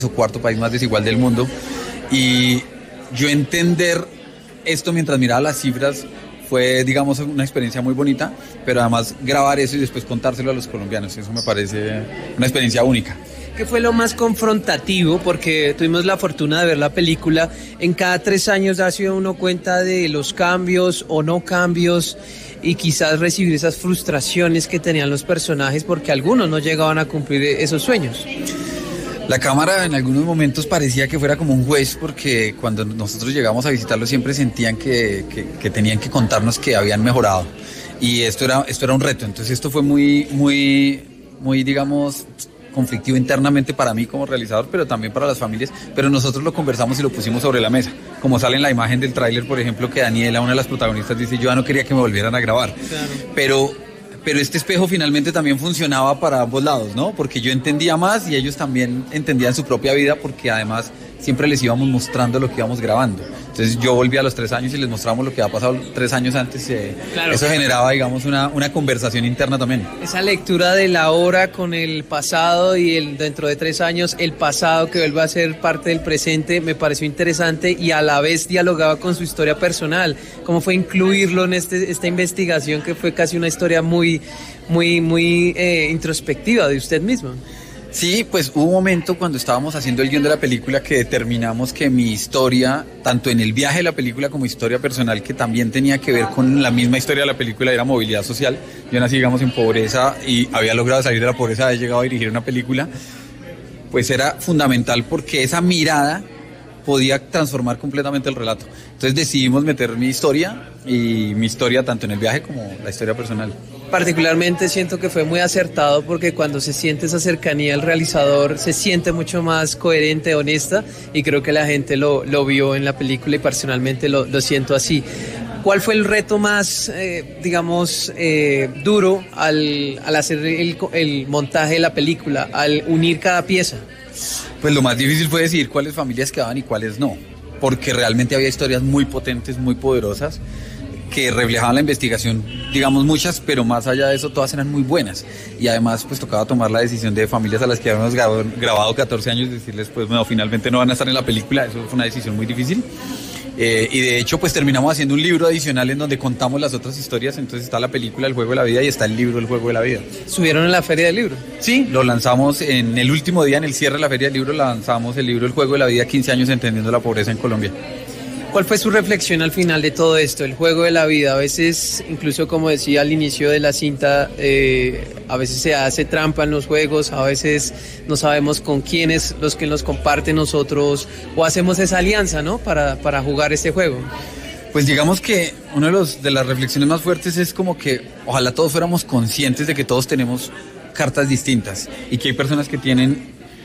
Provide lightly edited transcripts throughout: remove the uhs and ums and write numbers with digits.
o cuarto país más desigual del mundo. Y yo entender esto mientras miraba las cifras fue, digamos, una experiencia muy bonita, pero además grabar eso y después contárselo a los colombianos, eso me parece una experiencia única. ¿Qué fue lo más confrontativo? Porque tuvimos la fortuna de ver la película. En cada 3 años ha sido uno cuenta de los cambios o no cambios y quizás recibir esas frustraciones que tenían los personajes porque algunos no llegaban a cumplir esos sueños. La cámara en algunos momentos parecía que fuera como un juez porque cuando nosotros llegamos a visitarlo siempre sentían que tenían que contarnos que habían mejorado y esto era un reto, entonces esto fue muy digamos conflictivo internamente para mí como realizador, pero también para las familias, pero nosotros lo conversamos y lo pusimos sobre la mesa, como sale en la imagen del tráiler, por ejemplo, que Daniela, una de las protagonistas, dice: yo ya no quería que me volvieran a grabar, claro. Pero este espejo finalmente también funcionaba para ambos lados, ¿no? Porque yo entendía más y ellos también entendían su propia vida porque además siempre les íbamos mostrando lo que íbamos grabando. Entonces yo volví a los 3 años y les mostramos lo que había pasado 3 años antes. Claro. Eso generaba, digamos, una conversación interna también. Esa lectura de la hora con el pasado y dentro de 3 años el pasado que vuelve a ser parte del presente me pareció interesante y a la vez dialogaba con su historia personal. ¿Cómo fue incluirlo en esta investigación que fue casi una historia muy introspectiva de usted mismo? Sí, pues hubo un momento cuando estábamos haciendo el guión de la película que determinamos que mi historia, tanto en el viaje de la película como historia personal, que también tenía que ver con la misma historia de la película, era movilidad social. Yo nací, digamos, en pobreza y había logrado salir de la pobreza, había llegado a dirigir una película, pues era fundamental porque esa mirada podía transformar completamente el relato. Entonces decidimos meter mi historia tanto en el viaje como la historia personal. Particularmente siento que fue muy acertado porque cuando se siente esa cercanía al realizador se siente mucho más coherente, honesta y creo que la gente lo vio en la película y personalmente lo siento así. ¿Cuál fue el reto más, duro al hacer el montaje de la película, al unir cada pieza? Pues lo más difícil fue decidir cuáles familias quedaban y cuáles no, porque realmente había historias muy potentes, muy poderosas, que reflejaban la investigación, digamos muchas, pero más allá de eso todas eran muy buenas y además pues tocaba tomar la decisión de familias a las que habíamos grabado 14 años, decirles pues bueno, finalmente no van a estar en la película, eso fue una decisión muy difícil. Y de hecho pues terminamos haciendo un libro adicional en donde contamos las otras historias, entonces está la película El Juego de la Vida y está el libro El Juego de la Vida. ¿Subieron en la Feria del Libro? Sí, lo lanzamos en el último día, en el cierre de la Feria del Libro, lanzamos el libro El Juego de la Vida, 15 años entendiendo la pobreza en Colombia. ¿Cuál fue su reflexión al final de todo esto? El juego de la vida, a veces, incluso como decía al inicio de la cinta, a veces se hace trampa en los juegos, a veces no sabemos con quiénes los que nos comparten nosotros, o hacemos esa alianza, ¿no? Para jugar este juego. Pues digamos que una de las reflexiones más fuertes es como que ojalá todos fuéramos conscientes de que todos tenemos cartas distintas y que hay personas que tienen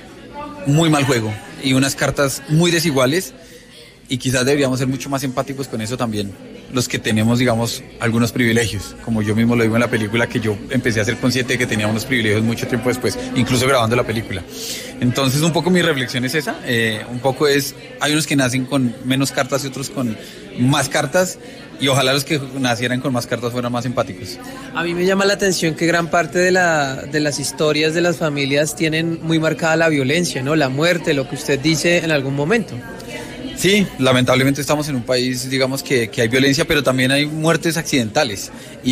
muy mal juego y unas cartas muy desiguales. Y quizás deberíamos ser mucho más empáticos con eso también, los que tenemos, digamos, algunos privilegios, como yo mismo lo digo en la película, que yo empecé a ser consciente de que tenía unos privilegios mucho tiempo después, incluso grabando la película. Entonces un poco mi reflexión es esa, un poco es, hay unos que nacen con menos cartas y otros con más cartas, y ojalá los que nacieran con más cartas fueran más empáticos. A mí me llama la atención que gran parte de las historias de las familias tienen muy marcada la violencia, ¿no? La muerte, lo que usted dice en algún momento. Sí, lamentablemente estamos en un país, digamos, que hay violencia, pero también hay muertes accidentales.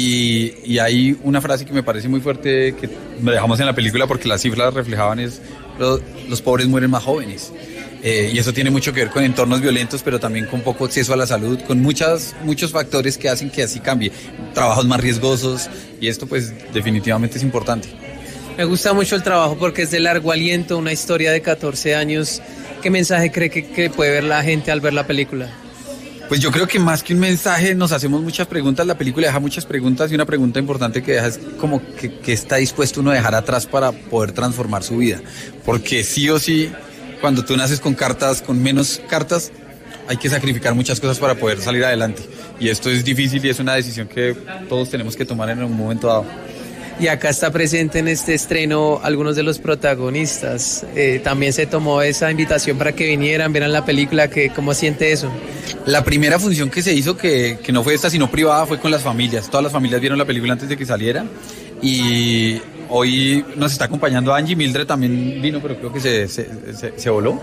Y hay una frase que me parece muy fuerte, que me dejamos en la película porque las cifras reflejaban, es los pobres mueren más jóvenes. Y eso tiene mucho que ver con entornos violentos, pero también con poco acceso a la salud, con muchos factores que hacen que así cambie. Trabajos más riesgosos, y esto pues definitivamente es importante. Me gusta mucho el trabajo porque es de largo aliento, una historia de 14 años. ¿Qué mensaje cree que puede ver la gente al ver la película? Pues yo creo que más que un mensaje nos hacemos muchas preguntas, la película deja muchas preguntas y una pregunta importante que deja es como que está dispuesto uno a dejar atrás para poder transformar su vida, porque sí o sí, cuando tú naces con menos cartas, hay que sacrificar muchas cosas para poder salir adelante y esto es difícil y es una decisión que todos tenemos que tomar en un momento dado. Y acá está presente en este estreno algunos de los protagonistas. También se tomó esa invitación para que vieran la película. ¿Cómo siente eso? La primera función que se hizo, que no fue esta sino privada, fue con las familias. Todas las familias vieron la película antes de que saliera y Hoy nos está acompañando Angie, Mildred también vino, pero creo que se voló.